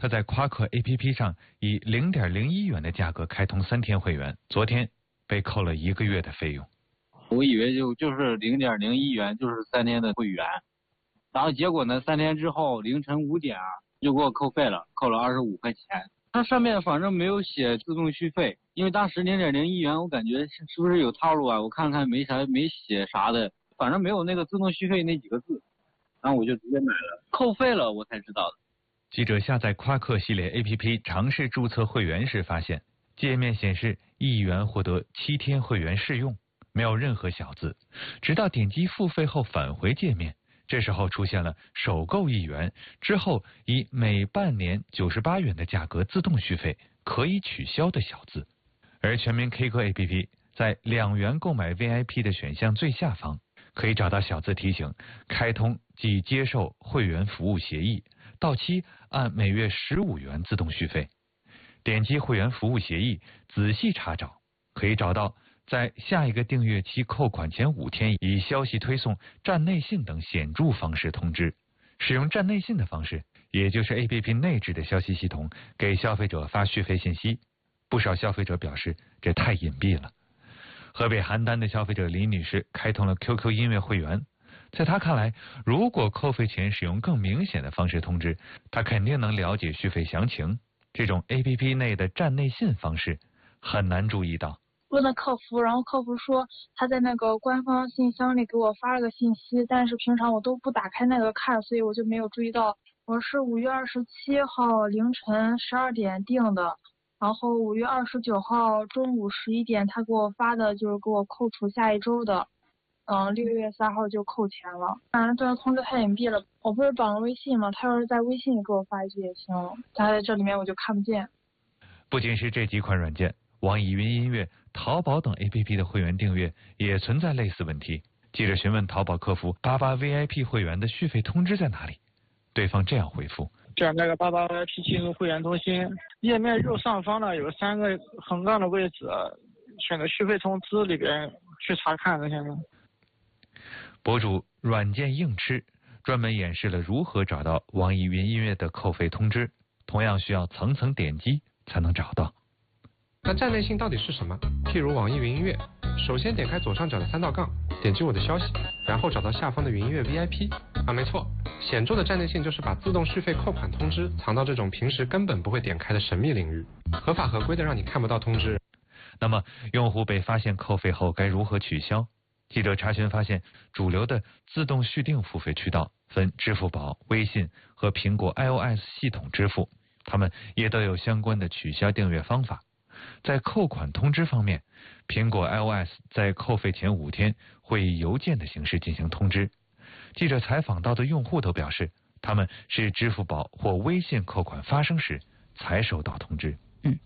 他在夸克 APP 上以0.01元的价格开通3天会员，昨天被扣了1个月的费用。 我以为就是0.01元，就是3天的会员，然后结果呢，3天之后凌晨5点就给我扣费了，扣了25块钱。它上面反正没有写自动续费，因为当时0.01元，我感觉是不是有套路啊？我看看没写啥的，反正没有那个自动续费那几个字，然后我就直接买了，扣费了我才知道的。 记者下载夸克系列 APP 尝试注册会员时发现，界面显示1元获得7天会员试用，没有任何小字，直到点击付费后返回界面，这时候出现了首购1元，之后以每半年98元的价格自动续费，可以取消的小字。而全民 K 歌 APP 在2元购买 VIP 的选项最下方，可以找到小字提醒开通即接受会员服务协议，到期按每月15元自动续费。点击会员服务协议，仔细查找，可以找到在下一个订阅期扣款前5天以消息推送、站内信等显著方式通知。使用站内信的方式，也就是 APP 内置的消息系统给消费者发续费信息。不少消费者表示这太隐蔽了。河北邯郸的消费者李女士开通了 QQ 音乐会员，在她看来，如果扣费前使用更明显的方式通知，她肯定能了解续费详情。这种 APP 内的站内信方式很难注意到。 问了客服，然后客服说他在那个官方信箱里给我发了个信息，但是平常我都不打开那个看，所以我就没有注意到。我是5月27号凌晨12点订的，然后5月29号中午11点他给我发的就是给我扣除下一周的，6月3号就扣钱了。反正这个通知太隐蔽了，我不是绑了微信吗？他要是在微信里给我发一句也行，他在这里面我就看不见。 不仅是这几款软件，网易云音乐、淘宝等 APP 的会员订阅也存在类似问题。记者询问淘宝客服88 VIP 会员的续费通知在哪里，对方这样回复： 在那个88 VIP 进入会员中心页面右上方呢，有3个横杠的位置，选择续费通知里边去查看这些呢。 博主软件硬吃专门演示了如何找到网易云音乐的扣费通知，同样需要层层点击才能找到。 那站内信到底是什么？譬如网易云音乐，首先点开左上角的3道杠，点击我的消息，然后找到下方的云音乐 VIP。没错，显著的站内信就是把自动续费扣款通知藏到这种平时根本不会点开的神秘领域，合法合规的让你看不到通知。 那么用户被发现扣费后该如何取消？记者查询发现，主流的自动续订付费渠道分支付宝、微信和苹果 iOS 系统支付，它们也都有相关的取消订阅方法。在扣款通知方面，苹果 iOS 在扣费前5天会以邮件的形式进行通知。记者采访到的用户都表示，他们是支付宝或微信扣款发生时才收到通知。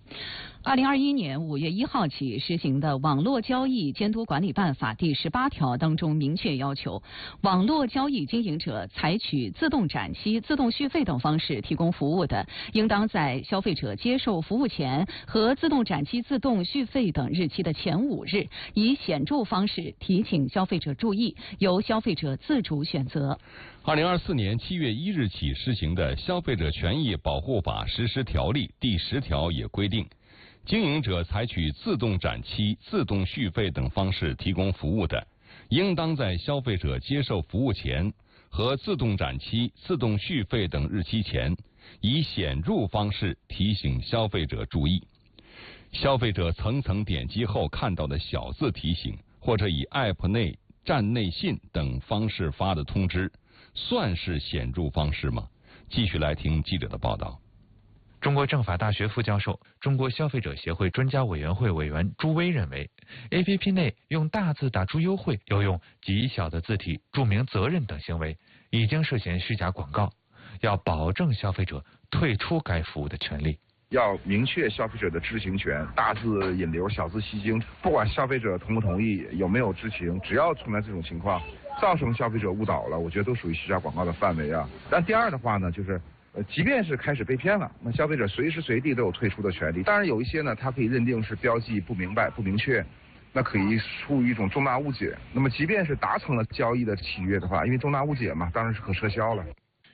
2021年5月1号起实行的《网络交易监督管理办法》第18条当中明确要求，网络交易经营者采取自动展期、自动续费等方式提供服务的，应当在消费者接受服务前和自动展期、自动续费等日期的前5日，以显著方式提醒消费者注意，由消费者自主选择。 2024年7月1日起施行的《消费者权益保护法实施条例》第10条也规定，经营者采取自动展期、自动续费等方式提供服务的，应当在消费者接受服务前和自动展期、自动续费等日期前，以显著方式提醒消费者注意。消费者层层点击后看到的小字提醒，或者以 App 内站内信等方式发的通知，算是显著方式吗？继续来听记者的报道。 中国政法大学副教授、中国消费者协会专家委员会委员朱威认为 ，APP 内用大字打出优惠，又用极小的字体注明责任等行为，已经涉嫌虚假广告，要保证消费者退出该服务的权利。 要明确消费者的知情权，大字引流，小字吸睛，不管消费者同不同意，有没有知情，只要存在这种情况，造成消费者误导了，我觉得都属于虚假广告的范围啊。但第二的话呢，就是即便是开始被骗了，那消费者随时随地都有退出的权利。当然有一些呢，它可以认定是标记不明白、不明确，那可以出于一种重大误解。那么即便是达成了交易的契约的话，因为重大误解嘛，当然是可撤销了。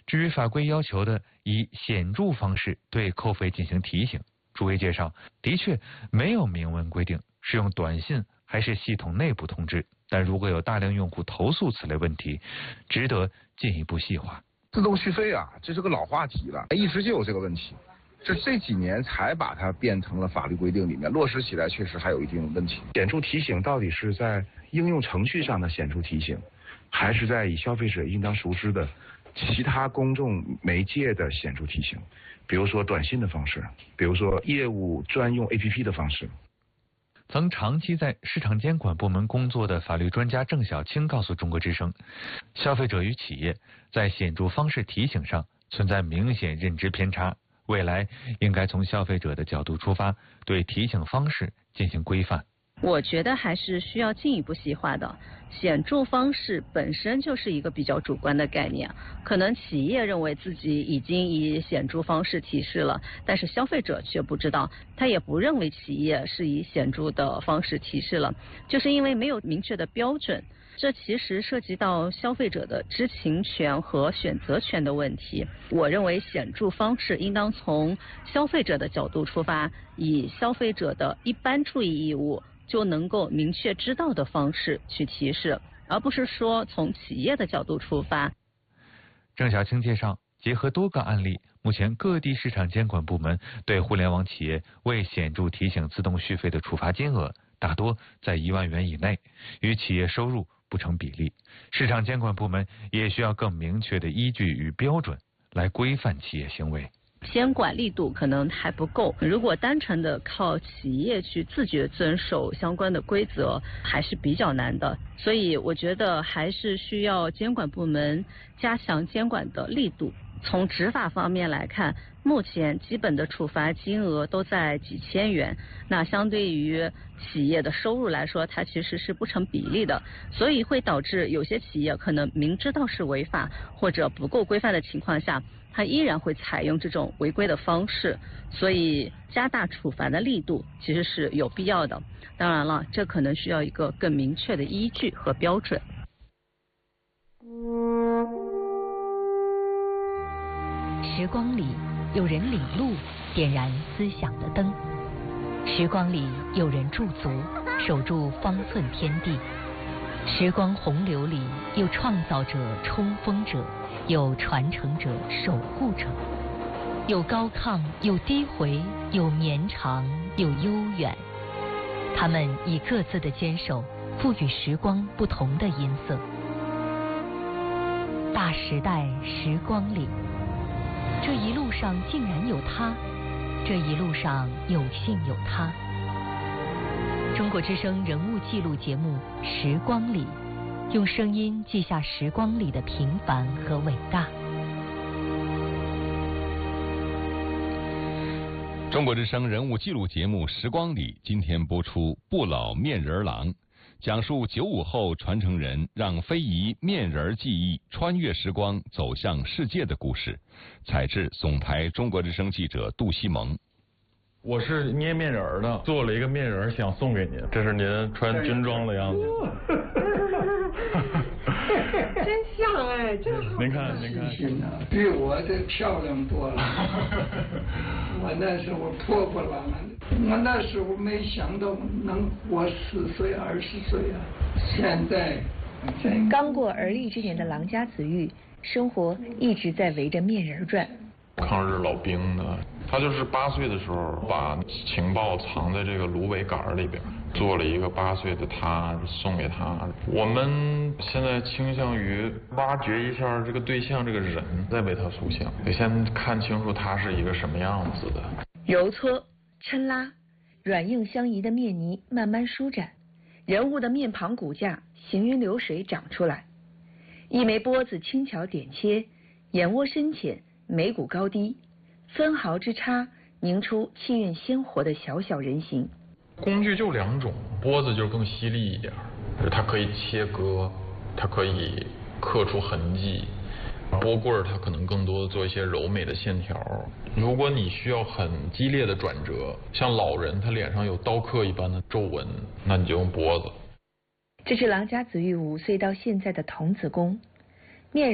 至于法规要求的以显著方式对扣费进行提醒，诸位介绍，的确没有明文规定是用短信还是系统内部通知，但如果有大量用户投诉此类问题，值得进一步细化。 自动续费啊，这是个老话题了，一直就有这个问题，这几年才把它变成了法律规定里面，落实起来确实还有一定问题。显著提醒到底是在应用程序上的显著提醒，还是在以消费者应当熟知的其他公众媒介的显著提醒？比如说短信的方式，比如说业务专用 APP 的方式。 曾长期在市场监管部门工作的法律专家郑晓青告诉中国之声，消费者与企业在显著方式提醒上存在明显认知偏差，未来应该从消费者的角度出发，对提醒方式进行规范。 我觉得还是需要进一步细化的。显著方式本身就是一个比较主观的概念，可能企业认为自己已经以显著方式提示了，但是消费者却不知道，他也不认为企业是以显著的方式提示了，就是因为没有明确的标准。这其实涉及到消费者的知情权和选择权的问题。我认为显著方式应当从消费者的角度出发，以消费者的一般注意义务就能够明确知道的方式去提示，而不是说从企业的角度出发。 郑晓青介绍，结合多个案例，目前各地市场监管部门对互联网企业未显著提醒自动续费的处罚金额大多在1万元以内，与企业收入不成比例。市场监管部门也需要更明确的依据与标准来规范企业行为。 监管力度可能还不够，如果单纯的靠企业去自觉遵守相关的规则，还是比较难的。所以我觉得还是需要监管部门加强监管的力度。从执法方面来看，目前基本的处罚金额都在几千元，那相对于企业的收入来说，它其实是不成比例的，所以会导致有些企业可能明知道是违法或者不够规范的情况下，它依然会采用这种违规的方式，所以加大处罚的力度其实是有必要的。当然了，这可能需要一个更明确的依据和标准。 时光里有人领路，点燃思想的灯；时光里有人驻足，守住方寸天地；时光洪流里有创造者、冲锋者，有传承者、守护者，有高亢，有低回，有绵长，有悠远。他们以各自的坚守，赋予时光不同的音色。大时代时光里，这一路上竟然有他，这一路上有幸有他。中国之声人物记录节目《时光里》，用声音记下时光里的平凡和伟大。 中国之声人物记录节目《时光里》今天播出《不老面人郎》，讲述95后传承人让非遗面人技艺穿越时光走向世界的故事。采制总台中国之声记者杜西蒙。 我是捏面人的，做了一个面人想送给您，这是您穿军装的样子。 真像哎，真好。 您看， 比我这漂亮多了。我那时候破破烂烂的，我那时候没想到能活10岁20岁啊！现在刚过而立之年的郎家子玉，生活一直在围着面人转。 抗日老兵的，他就是8岁的时候把情报藏在这个芦苇杆里边，做了一个8岁的他送给他。我们现在倾向于挖掘一下这个对象这个人，再为他塑像，得先看清楚他是一个什么样子的。 揉搓、抻拉，软硬相宜的面泥慢慢舒展，人物的面庞骨架行云流水长出来。一枚钵子轻巧点切，眼窝深浅，眉骨高低，分毫之差凝出气韵鲜活的小小人形。 工具就2种，钵子就更犀利一点，它可以切割，它可以刻出痕迹。钵棍它可能更多的做一些柔美的线条。如果你需要很激烈的转折，像老人他脸上有刀刻一般的皱纹，那你就用钵子。 这是郎家子玉5岁到现在的童子功。面人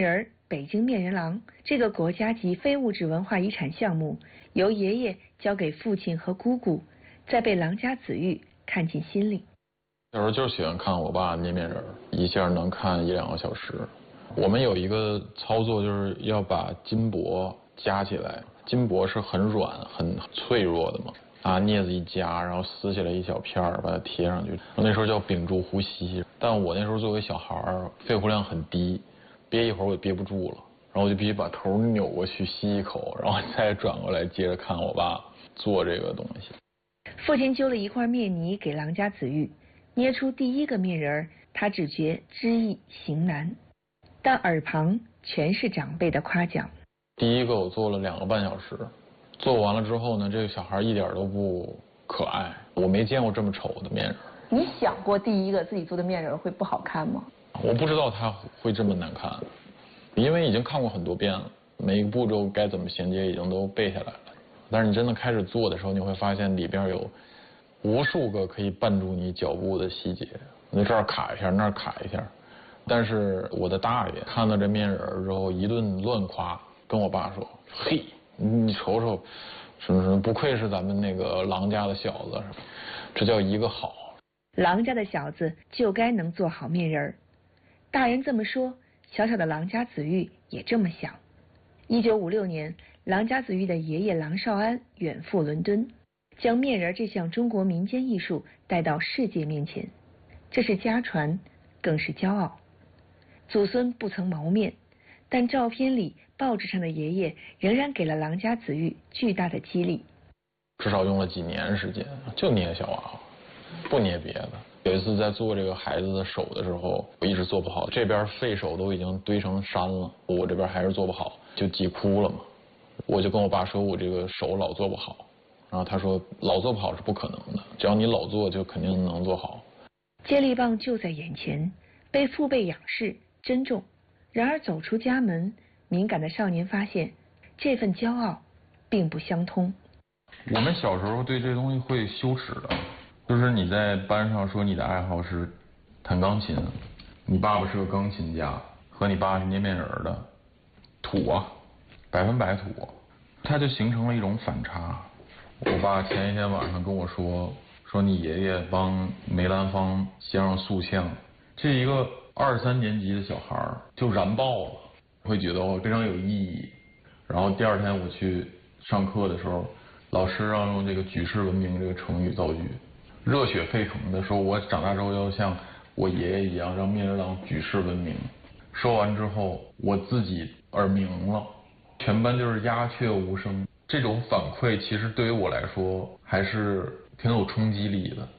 北京面人廊这个国家级非物质文化遗产项目，由爷爷交给父亲和姑姑，再被郎家子玉看进心里。 小时候就喜欢看我爸捏面人，一下能看1、2个小时。我们有一个操作，就是要把金箔夹起来，金箔是很软很脆弱的嘛，拿镊子一夹，然后撕下来一小片儿，把它贴上去。那时候叫屏住呼吸，但我那时候作为小孩儿，肺活量很低，憋一会儿我憋不住了，然后我就必须把头扭过去吸一口，然后再转过来接着看我爸做这个东西。 父亲揪了一块面泥给郎家子玉，捏出第一个面人，他只觉知易行难，但耳旁全是长辈的夸奖。 第一个我做了2个半小时，做完了之后呢，这个小孩一点都不可爱，我没见过这么丑的面人。 你想过第一个自己做的面人会不好看吗？ 我不知道他会这么难看，因为已经看过很多遍了，每一个步骤该怎么衔接已经都背下来了。但是你真的开始做的时候，你会发现里边有无数个可以绊住你脚步的细节，你这儿卡一下，那儿卡一下。但是我的大爷看到这面人之后一顿乱夸，跟我爸说：“嘿，你瞅瞅，什么什么，不愧是咱们那个郎家的小子，这叫一个好。” 郎家的小子就该能做好面人。大人这么说，小小的郎家子玉也这么想。1956年，郎家子玉的爷爷郎绍安远赴伦敦，将面人这项中国民间艺术带到世界面前，这是家传，更是骄傲。祖孙不曾谋面，但照片里、报纸上的爷爷仍然给了郎家子玉巨大的激励。 至少用了几年时间，就捏小娃娃，不捏别的。有一次在做这个孩子的手的时候，我一直做不好，这边废手都已经堆成山了，我这边还是做不好，就急哭了嘛。我就跟我爸说，我这个手老做不好，然后他说老做不好是不可能的，只要你老做就肯定能做好。 接力棒就在眼前，被父辈仰视珍重，然而走出家门，敏感的少年发现这份骄傲并不相通。 我们小时候对这东西会羞耻的，就是你在班上说你的爱好是弹钢琴，你爸爸是个钢琴家，和你爸是捏面人的，土啊，100%土，它就形成了一种反差。我爸前一天晚上跟我说你爷爷帮梅兰芳镶上塑像，这一个2、3年级的小孩就燃爆了，会觉得我非常有意义。然后第2天我去上课的时候，老师让用这个举世闻名这个成语造句，热血沸腾的说，我长大之后要像我爷爷一样让面人郎举世闻名。说完之后，我自己耳鸣了，全班就是鸦雀无声。这种反馈其实对于我来说还是挺有冲击力的。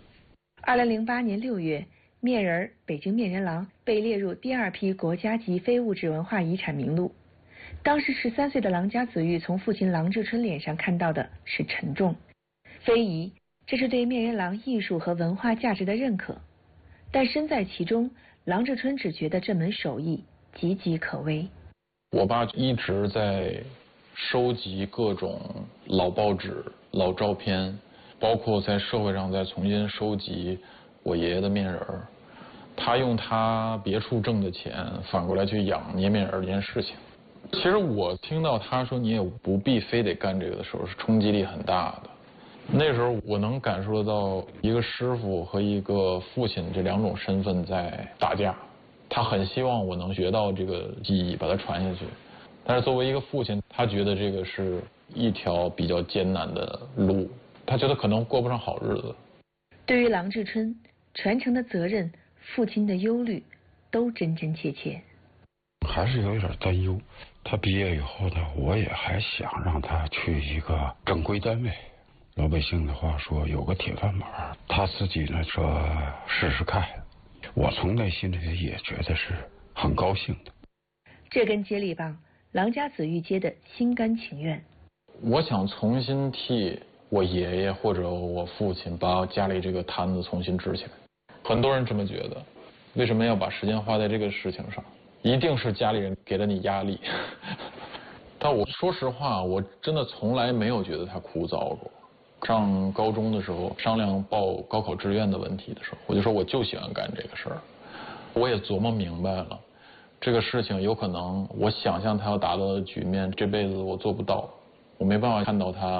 2008年6月，面人北京面人廊被列入第2批国家级非物质文化遗产名录。当时13岁的郎家子玉从父亲郎志春脸上看到的是沉重，非遗，这是对面人廊艺术和文化价值的认可。但身在其中，郎志春只觉得这门手艺岌岌可危。 我爸一直在收集各种老报纸、老照片，包括在社会上再重新收集我爷爷的面人。他用他别处挣的钱反过来去养捏面人这件事情。其实我听到他说你也不必非得干这个的时候，是冲击力很大的。那时候我能感受得到一个师傅和一个父亲这2种身份在打架。他很希望我能学到这个技艺，把它传下去。但是作为一个父亲，他觉得这个是一条比较艰难的路，他觉得可能过不上好日子。 对于郎志春，传承的责任、父亲的忧虑，都真真切切。 还是有点担忧。他毕业以后呢，我也还想让他去一个正规单位。老百姓的话说，有个铁饭碗，他自己呢说试试看。我从内心里也觉得是很高兴的。 这根接力棒，郎家子玉接的心甘情愿。 我想重新替我爷爷或者我父亲把家里这个摊子重新支起来。很多人这么觉得，为什么要把时间花在这个事情上？一定是家里人给了你压力。但我说实话，我真的从来没有觉得它枯燥过。上高中的时候商量报高考志愿的问题的时候，我就说我就喜欢干这个事儿。我也琢磨明白了， 这个事情有可能我想象他要达到的局面，这辈子我做不到，我没办法看到他